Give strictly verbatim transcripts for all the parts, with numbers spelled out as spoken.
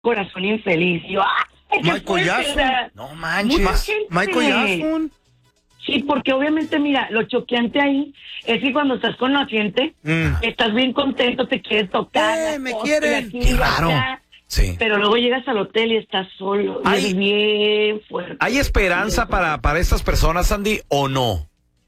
corazón infeliz. Y yo, ¡ay, qué Michael Jackson. fuerte! No Mucha manches. gente. Michael Jackson. Sí, porque obviamente, mira, lo choqueante ahí es que cuando estás con la gente, Mm. estás bien contento, te quieres tocar. Eh, la me foto, quieren. y aquí, Qué y raro. acá. Sí. Pero luego llegas al hotel y estás solo. Y Ay. es bien fuerte. ¿Hay esperanza para, para estas personas, Sandy, o no?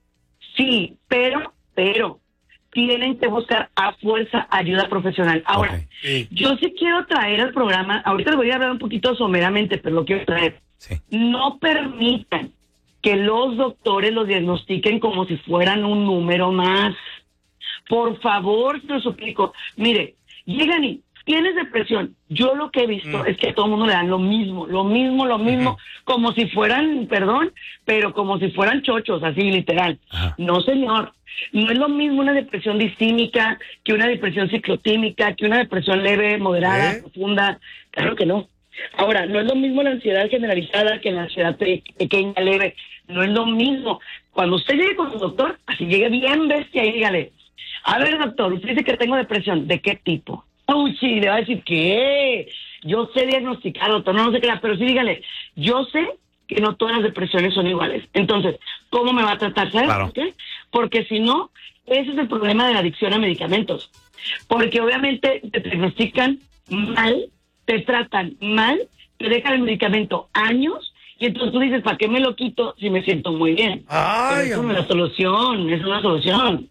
Sí, pero, pero, tienen que buscar a fuerza ayuda profesional. Ahora, Ok. Sí. yo sí quiero traer al programa, ahorita les voy a hablar un poquito someramente, pero lo quiero traer. Sí. No permitan que los doctores los diagnostiquen como si fueran un número más. Por favor, te lo suplico. Mire, llegan y tienes depresión. Yo lo que he visto Mm. es que a todo el mundo le dan lo mismo, lo mismo, lo mismo, Ujú. como si fueran, perdón, pero como si fueran chochos, así literal. Ajá. No, señor. No es lo mismo una depresión distímica que una depresión ciclotímica, que una depresión leve, moderada, ¿Eh? profunda. Claro que no. Ahora, no es lo mismo la ansiedad generalizada que la ansiedad pe- pequeña, leve. No es lo mismo. Cuando usted llegue con su doctor, así llegue bien bestia y dígale, a ver, doctor, usted dice que tengo depresión. ¿De qué tipo? Uy, sí, le va a decir, ¿qué? Yo sé diagnosticar, doctor, no, no sé qué, pero sí dígale, yo sé que no todas las depresiones son iguales. Entonces, ¿cómo me va a tratar? ¿Sabes Claro. por qué? Porque si no, ese es el problema de la adicción a medicamentos. Porque obviamente te diagnostican mal, te tratan mal, te dejan el medicamento años, y entonces tú dices, ¿para qué me lo quito si me siento muy bien? Ay, Pero eso no amor, es la solución, es una solución.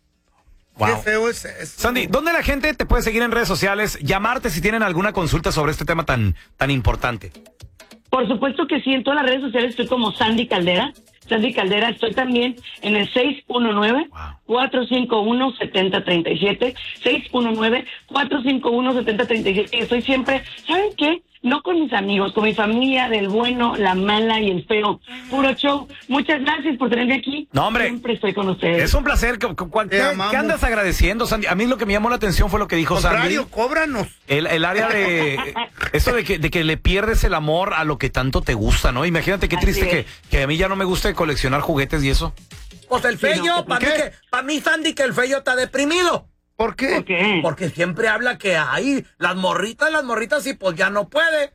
qué Wow. feo es eso. Sandy, ¿dónde la gente te puede seguir en redes sociales? Llamarte si tienen alguna consulta sobre este tema tan, tan importante. Por supuesto que sí, en todas las redes sociales estoy como Sandy Caldera. Sandy Caldera, estoy también en el seis uno nueve, cuatro cinco uno, siete cero tres siete, seis uno nueve, cuatro cinco uno, siete cero tres siete. Estoy siempre, ¿saben qué? No con mis amigos, con mi familia, del bueno, la mala y el feo. Puro show. Muchas gracias por tenerme aquí. No, hombre. Siempre estoy con ustedes. Es un placer. ¿Qué, qué- Te amamos. qué andas agradeciendo, Sandy? A mí lo que me llamó la atención fue lo que dijo Sandy. Contrario, cóbranos. El, el área de... Eso de que, de que le pierdes el amor a lo que tanto te gusta, ¿no? Imagínate qué Así triste que, es. que a mí ya no me gusta coleccionar juguetes y eso. Pues el Sí, no, feyo, ¿por para mí, qué? que, pa' mí, Sandy, que el feyo está deprimido. ¿Por qué? ¿Por qué? Porque siempre habla que hay las morritas, las morritas, y pues ya no puede.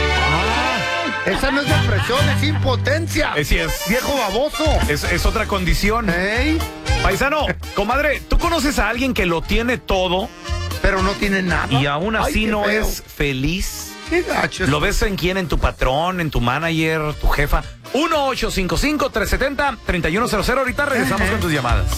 Esa no es depresión, es impotencia. Eh, sí es. Viejo baboso. Es, es otra condición. Ey, Paisano, comadre, ¿tú conoces a alguien que lo tiene todo pero no tiene nada. y aún Ay, así qué no feo. es feliz? Qué gacho. ¿Lo ves en quién? ¿En tu patrón? ¿En tu manager? ¿Tu jefa? uno ocho cinco cinco, tres siete cero, tres uno cero cero. Ahorita regresamos Ajá. con tus llamadas.